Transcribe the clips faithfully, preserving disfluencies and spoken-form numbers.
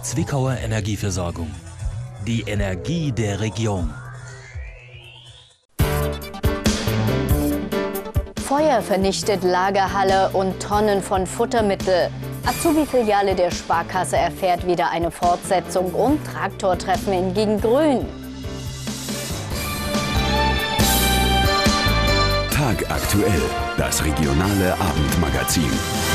Zwickauer Energieversorgung. Die Energie der Region. Feuer vernichtet Lagerhalle und Tonnen von Futtermittel. Azubi-Filiale der Sparkasse erfährt wieder eine Fortsetzung und Traktortreffen in Gegengrün. Tagaktuell, das regionale Abendmagazin.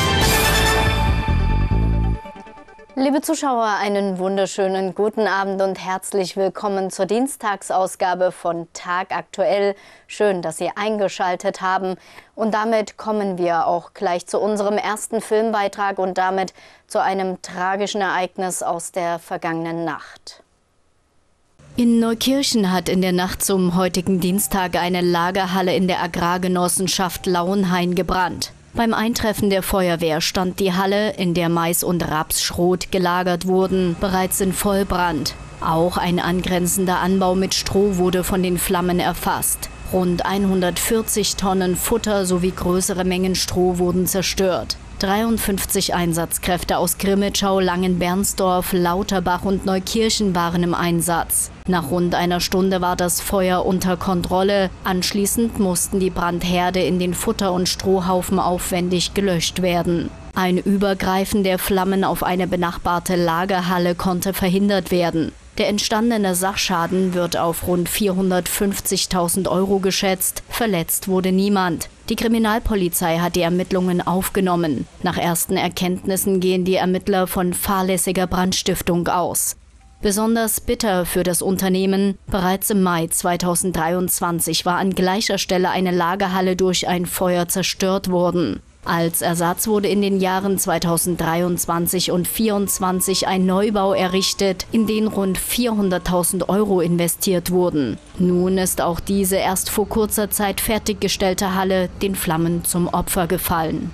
Liebe Zuschauer, einen wunderschönen guten Abend und herzlich willkommen zur Dienstagsausgabe von Tagaktuell. Schön, dass Sie eingeschaltet haben. Und damit kommen wir auch gleich zu unserem ersten Filmbeitrag und damit zu einem tragischen Ereignis aus der vergangenen Nacht. In Neukirchen hat in der Nacht zum heutigen Dienstag eine Lagerhalle in der Agrargenossenschaft Lauenhain gebrannt. Beim Eintreffen der Feuerwehr stand die Halle, in der Mais und Rapsschrot gelagert wurden, bereits in Vollbrand. Auch ein angrenzender Anbau mit Stroh wurde von den Flammen erfasst. Rund hundertvierzig Tonnen Futter sowie größere Mengen Stroh wurden zerstört. dreiundfünfzig Einsatzkräfte aus Grimmitschau, Langenbernsdorf, Lauterbach und Neukirchen waren im Einsatz. Nach rund einer Stunde war das Feuer unter Kontrolle. Anschließend mussten die Brandherde in den Futter- und Strohhaufen aufwendig gelöscht werden. Ein Übergreifen der Flammen auf eine benachbarte Lagerhalle konnte verhindert werden. Der entstandene Sachschaden wird auf rund vierhundertfünfzigtausend Euro geschätzt. Verletzt wurde niemand. Die Kriminalpolizei hat die Ermittlungen aufgenommen. Nach ersten Erkenntnissen gehen die Ermittler von fahrlässiger Brandstiftung aus. Besonders bitter für das Unternehmen: Bereits im Mai zweitausenddreiundzwanzig war an gleicher Stelle eine Lagerhalle durch ein Feuer zerstört worden. Als Ersatz wurde in den Jahren zweitausenddreiundzwanzig und zweitausendvierundzwanzig ein Neubau errichtet, in den rund vierhunderttausend Euro investiert wurden. Nun ist auch diese erst vor kurzer Zeit fertiggestellte Halle den Flammen zum Opfer gefallen.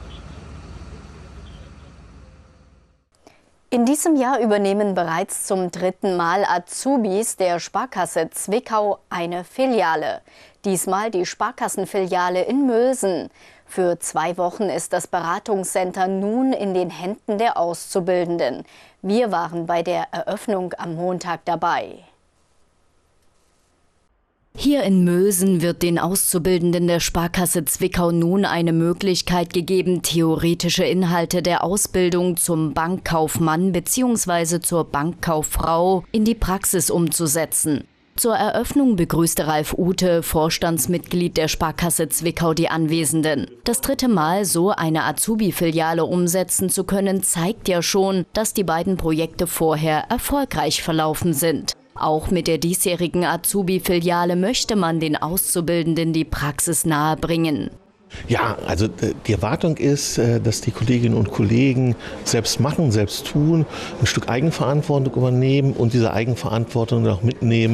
In diesem Jahr übernehmen bereits zum dritten Mal Azubis der Sparkasse Zwickau eine Filiale. Diesmal die Sparkassenfiliale in Mösen. Für zwei Wochen ist das Beratungscenter nun in den Händen der Auszubildenden. Wir waren bei der Eröffnung am Montag dabei. Hier in Mösen wird den Auszubildenden der Sparkasse Zwickau nun eine Möglichkeit gegeben, theoretische Inhalte der Ausbildung zum Bankkaufmann bzw. zur Bankkauffrau in die Praxis umzusetzen. Zur Eröffnung begrüßte Ralf Ute, Vorstandsmitglied der Sparkasse Zwickau, die Anwesenden. Das dritte Mal so eine Azubi-Filiale umsetzen zu können, zeigt ja schon, dass die beiden Projekte vorher erfolgreich verlaufen sind. Auch mit der diesjährigen Azubi-Filiale möchte man den Auszubildenden die Praxis nahebringen. Ja, also die Erwartung ist, dass die Kolleginnen und Kollegen selbst machen, selbst tun, ein Stück Eigenverantwortung übernehmen und diese Eigenverantwortung auch mitnehmen